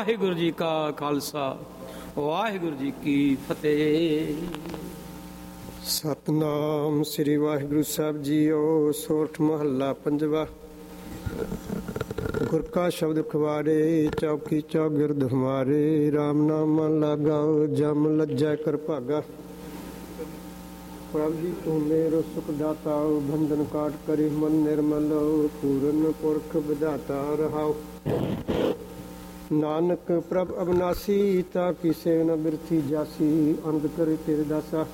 ਵਾਹਿਗੁਰੂ ਜੀ ਕਾ ਖਾਲਸਾ ਵਾਹਿਗੁਰੂ ਜੀ ਕੀ ਫਤਿਹ। ਸਤਨਾਮ ਸ੍ਰੀ ਵਾਹਿਗੁਰੂ ਸਾਹਿਬ ਜੀਓ। ਸੋਰਠ ਮਹੱਲਾ ਪੰਜਵਾ। ਗੁਰ ਕਾ ਸ਼ਬਦ ਖਵਾਰੇ ਚੌਕੀ ਚੌਗਿਰਦ ਹਮਾਰੇ। ਰਾਮ ਨਾਮ ਮਨ ਲਾਗਾਓ ਜਮ ਲੱਜੈ ਕਰ ਭਾਗਾ। ਪ੍ਰਭ ਜੀ ਤੂੰ ਮੇਰੋ ਸੁਖ ਦਾਤਾ ਬੰਧਨ ਕਾਟ ਕਰੀ ਮਨ ਨਿਰਮਲ ਪੂਰਨ ਪੁਰਖ ਵਿਧਾਤਾ ਰਹਾਓ। ਨਾਨਕ ਪ੍ਰਭ ਅਬਨਾਸੀ ਤਾ ਕਿਸੇ ਨ ਬਿਰਥੀ ਜਾਸੀ। ਅੰਧ ਕਰੇ ਤੇਰੇ ਦਾਸਾ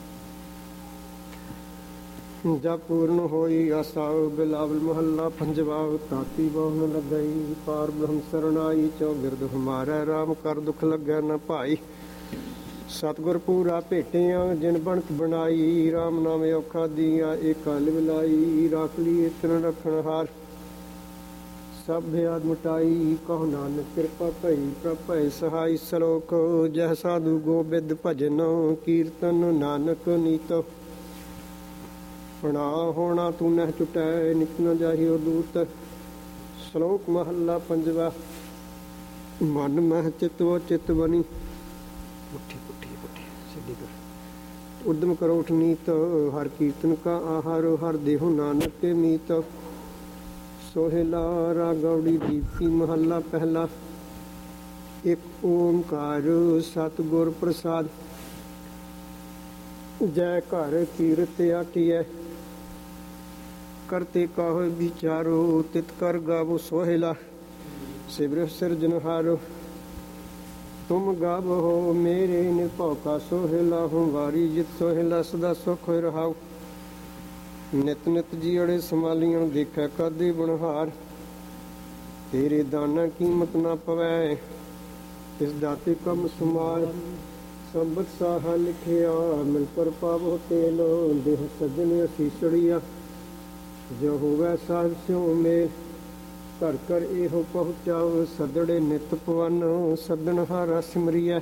ਜਬ ਪੂਰਨ ਹੋਈ ਆਸਾ। ਬਿਲਾਵਲ ਮਹੱਲਾ ਪੰਜਵਾ। ਤਾਤੀ ਬਹੁ ਨ ਲੱਗਈ ਪਾਰ ਬ੍ਰਹਮ ਸਰਣਾਈ। ਚੌਗਿਰਦ ਹਮਾਰਾ ਰਾਮ ਕਰ ਦੁਖ ਲੱਗੈ ਨ ਭਾਈ। ਸਤਿਗੁਰ ਪੂਰਾ ਭੇਟਿਆ ਜਿਨ ਬਣਤ ਬਣਾਈ। ਰਾਮ ਨਾਮ ਔਖਾ ਦੀਆਂ ਇਹ ਕਲ ਵਿਲਾਈ। ਰੱਖ ਲਈ ਇਤਨ ਰੱਖਣ ਹਾਰ ਸਭ ਆਦ ਮਟਾਈ। ਕਹੋ ਨਾਨਕ ਕਿਰਪਾ ਭਈ ਪ੍ਰਭ ਭੈ ਸਹਾਈ। ਸਲੋਕ ਜਹ ਸਾਧੂ ਗੋਬਿੰਦ ਭਜਨ ਕੀਰਤਨ ਨਾਨਕ ਨੀਤ। ਪਣਾ ਹੋਣਾ ਤੂੰ ਨਹਿ ਟੁਟੈ ਨਿਤ ਨ ਜਾਹਿਓ ਦੂਤ। ਸ਼ਲੋਕ ਮਹੱਲਾ ਪੰਜਵਾ। ਮਨ ਮਹਿ ਚਿਤਵ ਚਿਤ ਬਣੀ। ਪੁੱਠੀ ਪੁੱਠੀ ਪੁੱਠੀ ਸਿੱਧੀ ਕਰ। ਉਦਮ ਕਰੋ ਉਠ ਨੀਤ। ਹਰ ਕੀਰਤਨ ਕਾ ਆਹਾਰ ਹਰ ਦੇਹੁ ਨਾਨਕ ਕੇ ਮੀਤ। ਸੋਹਿਲਾ ਰਾਗ ਗੌੜੀ ਦੀਪਤੀ ਮਹੱਲਾ ਪਹਿਲਾ। ਇੱਕ ਓਂਕਾਰ ਸਤਿਗੁਰ ਪ੍ਰਸਾਦ। ਜੈ ਘਰ ਕੀਰਤ ਆਟੀਐ ਕਰਤੇ ਕਾਹੋ ਵਿਚਾਰੋ। ਤਿਤ ਕਰ ਗਾਵੋ ਸੋਹਿਲਾ ਸਿਵਰ ਸਿਰਜਨਹਾਰੋ। ਤੁਮ ਗਾਵੋ ਮੇਰੇ ਨਿਰਭਉ ਕਾ ਸੋਹਿਲਾ। ਹੂੰ ਵਾਰੀ ਜਿਤ ਸੋਹਿਲਾ ਸਦਾ ਸੁਖ ਹੋਇ ਰਹਾਉ। ਨਿਤ ਨਿਤ ਜੀੜੇ ਸੰਭਾਲੀਆਂ ਦੇਖੈ ਕਦੇ ਬਣਹਾਰ। ਤੇਰੇ ਦਾਨਾ ਕੀਮਤ ਨਾ ਪਵੈ ਇਸ ਦਾਤੇ ਕਮ ਸੁਮਾਰ। ਸੰਬਤ ਸਾਹਾ ਲਿਖਿਆ ਮਿਲ ਪਰ ਪਾਵੋ ਤੇਲ। ਦੇਹ ਸੱਜਣ ਅਸੀਸੜੀਆ ਜੋ ਹੋਵੈ ਸਾਹਿਬ ਸਿਉ ਮੇਲ। ਘਰ ਘਰ ਇਹੋ ਪਹੁੰਚਾਓ ਸਦੜੇ ਨਿਤ ਪਵਨ। ਸੱਦਣ ਹਾਰਾ ਸਿਮਰੀਐ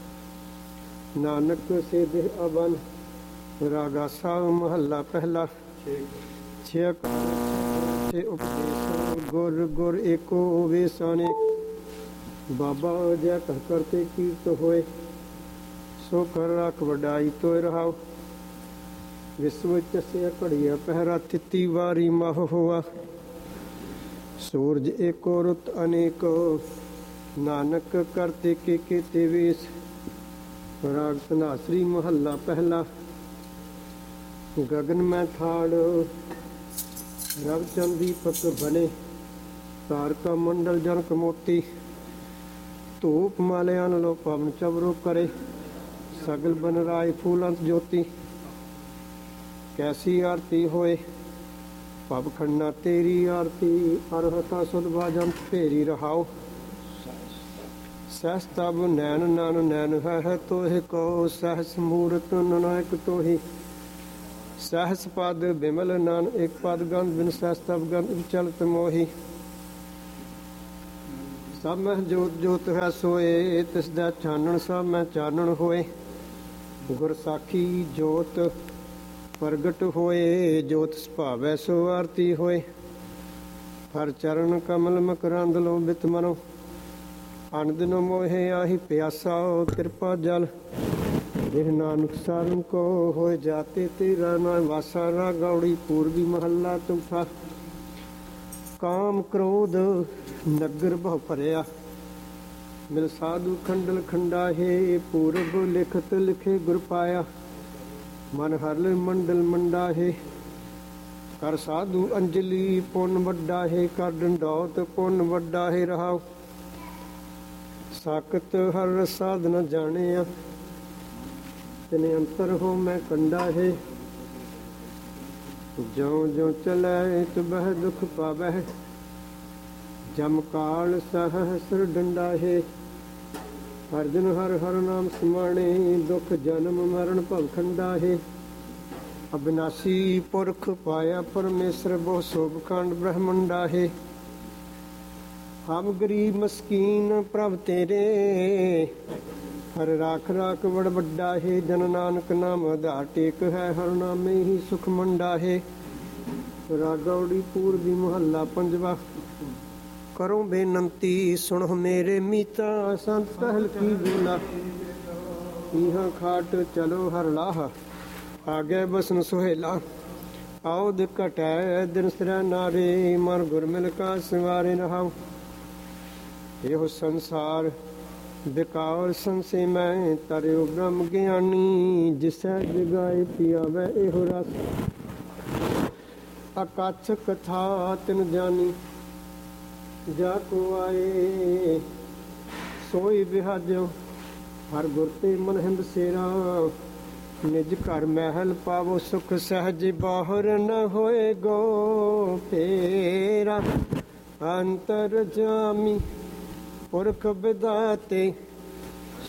ਨਾਨਕ ਸੇ ਦੇਹ ਅਬਨ। ਰਾਗਾ ਸਾਹਿਬ ਮਹੱਲਾ ਪਹਿਲਾ। ਛੇ ਉਪਦੇਸ਼ ਗੁਰ ਗੁਰ ਏਕੋ ਵੇਸਾਨੇ। ਬਾਬਾ ਜੈ ਘਰ ਕਰਤੇ ਕੀਰਤ ਹੋਏ। ਸੋ ਕਰ ਰੱਖ ਵਡਾਈ ਤੋਇ ਰਹਾਓ। ਵਿਸਵ ਚਸਿਆ ਘੜੀਆ ਪਹਿਰਾ ਤਿੱਤੀ ਵਾਰੀ ਮਹ ਹੋਆ। ਸੂਰਜ ਏਕੋ ਰੁੱਤ ਅਨੇਕ ਨਾਨਕ ਕਰਤੇ ਕੇ ਕੀਤੇ ਵੇਸ। ਰਾਗ ਧਨਾਸਰੀ ਮਹੱਲਾ ਪਹਿਲਾ। ਗਗਨ ਮੈਂ ਥਾੜ ਰਵ ਚੰਦੀ ਪਤ ਬਨੇ। ਤਾਰਕਾ ਮੰਡਲ ਜਨਕ ਮੋਤੀ। ਧੂਪ ਮਾਲਿਆਨ ਲੋ ਪਵਨ ਚਵਰੋ ਕਰੇ। ਸਗਲ ਬਨ ਰਾਏ ਫੂਲੰਤ ਜੋਤੀ। ਕੈਸੀ ਆਰਤੀ ਹੋਏ ਪਬ ਖੰਨਾ ਤੇਰੀ ਆਰਤੀ। ਅਰਹਤਾ ਸੁਧ ਬਾਜੰਤ ਭੇਰੀ ਰਹਾਓ। ਸਹਿਸ ਤਬ ਨੈਣ ਨਨ ਨੈਣ ਹੈ ਤੋਹਿ ਕੋ। ਸਹਿਸ ਮੂਰਤ ਨਾਨਕ ਤੋਹੀ। ਸਹਿਸ ਪਦ ਬਿਮਲ ਨਨ ਇੱਕ ਪਦ ਗੰਧ ਬਿਨ ਸਹਿਸ ਤਬ ਗੰਧ ਚਲਤ ਮੋਹੀ। ਸਭ ਮਹਿ ਜੋਤ ਜੋਤ ਹੈ ਸੋਏ। ਤਿਸ ਦਾ ਚਾਨਣ ਸਭ ਮੈਂ ਚਾਨਣ ਹੋਏ। ਗੁਰ ਸਾਖੀ ਜੋਤ ਪ੍ਰਗਟ ਹੋਏ। ਜੋਤ ਸੁਭਾਵੈ ਸੋ ਆਰਤੀ ਹੋਏ। ਹਰ ਚਰਨ ਕਮਲ ਮਕਰੰਦ ਲੋ ਬਿਤ ਮਨੋ। ਅਨੰਦ ਨ ਮੋਹਿ ਆਹੀ ਪਿਆਸਾ ਕਿਰਪਾ ਜਲ। ਜਿਹ ਨਾਨਕ ਸਾਰਨ ਕੋ ਹੋਏ ਜਾਤੇ ਤੇਰਾ ਨਾਮ ਵਾਸਾ। ਰਾ ਗੌੜੀ ਪੂਰਬੀ ਮਹੱਲਾ ਚੌਥਾ। ਕਾਮ ਕ੍ਰੋਧ ਨਗਰ ਬਹੁ ਭਰਿਆ। ਮਿਲ ਸਾਧੂ ਖੰਡਲ ਖੰਡਾ ਹੈ। ਪੂਰਬ ਲਿਖਤ ਲਿਖੇ ਗੁਰ ਪਾਇਆ। ਮਨ ਹਰਲ ਮੰਡਲ ਮੰਡਾ ਹੈ। ਕਰ ਸਾਧੂ ਅੰਜਲੀ ਪੁੰਨ ਵੱਡਾ ਹੈ। ਕਰ ਡੰਡੌਤ ਪੁੰਨ ਵੱਡਾ ਹੈ ਰਹਾਉ। ਸਾਕਤ ਹਰ ਸਾਧਨ ਜਾਣਿਆ। ਤਿਨੇ ਅੰਤਰ ਹੋ ਮੈਂ ਕੰਡਾ ਹੈ। ਜਿਉ ਜਿਉ ਚਲੈ ਤਿ ਬਹਿ ਦੁਖ ਪਾਵੈ। ਜਮ ਕਾਲ ਸਹਸਰ ਡੰਡਾ ਹੈ। ਹਰ ਜਨ ਹਰ ਹਰ ਨਾਮ ਸਮਾਣੇ। ਦੁਖ ਜਨਮ ਮਰਨ ਭਵ ਖੰਡਾ ਹੈ। ਅਬਿਨਾਸੀ ਪੁਰਖ ਪਾਇਆ ਪਰਮੇਸ਼ਰ ਬਹੁ ਸੋਭ ਖੰਡ ਬ੍ਰਹਮੰਡਾ ਹੈ। ਹਮ ਗਰੀਬ ਮਸਕੀਨ ਪ੍ਰਭ ਤੇਰੇ। ਹਰ ਰਾਖ ਰਾਖ ਵੜ ਵੱਡਾ ਹੈ। ਜਨ ਨਾਨਕ ਨਾਮ ਆਧਾਰ ਟੇਕ ਹੈ। ਹਰ ਨਾਮੇ ਹੀ ਸੁਖ ਮੰਡਾ ਹੈ। ਰਾਗੌੜੀ ਪੂਰਬੀ ਮਹੱਲਾ ਪੰਜਵਾ। ਕਰੋ ਬੇਨੰਤੀ ਸੁਣੋ ਮੇਰੇ ਮੀਤਾ ਸੰਤ ਪਹਿਲ ਕੀ ਬੋਲਾ ਇਹਾਂ ਖਾਟ ਚਲੋ ਹਰ ਲਾਹ ਆਗੇ ਬਸਨ ਸੁਹੇਲਾ ਆਉਦ ਘਟੈ ਦਿਨ ਸਿਰੈ ਨਾਰੇ ਮਨ ਗੁਰ ਮਿਲ ਕਾ ਸਵਾਰੇ ਨਹਾਉ ਇਹੋ ਸੰਸਾਰ ਬਿਕਾਰ ਸੰਸੇ ਮੈਂ ਤਰਿਓ ਬ੍ਰਹਮ ਗਿਆਨੀ ਜਿਸੈ ਜਗਾਏ ਪਿਆਵੈ ਇਹੋ ਰਸ ਅਕਥ ਕਥਾ ਤਿਨ ਜਾਨੀ ਜਾ ਕੋ ਆਏ ਸੋਈ ਬਿਹਾਜੋ ਹਰ ਗੁਰ ਤੇ ਮਨ ਹਿੰਦ ਸੇਰਾ ਨਿਜ ਘਰ ਮਹਿਲ ਪਾਵੋ ਸੁਖ ਸਹਜ ਬਾਹਰ ਨ ਹੋਏ ਗੋ ਫੇਰਾ ਅੰਤਰ ਜਾਮੀ ਪੁਰਖ ਵਿਦਾਤੇ